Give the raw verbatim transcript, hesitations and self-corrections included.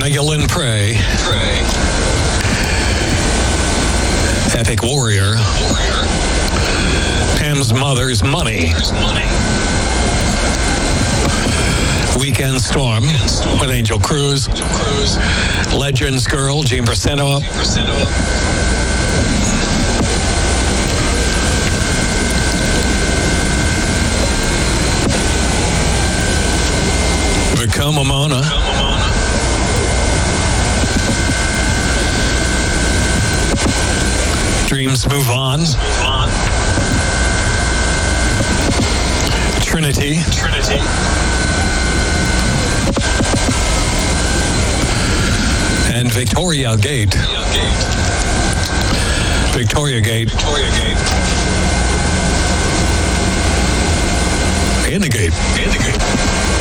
Strangle and Pray. Pray. Epic Warrior. Warrior. Pam's Mother's Money. Money. Weekend Storm with Angel Cruz. Angel Cruz. Legends Girl, Gene Braceno. Become a Mona. Dreams Move On. Move on. Trinity. Trinity. And Victoria Gate. Gate. Victoria Gate. Victoria Gate. In the gate. In the gate.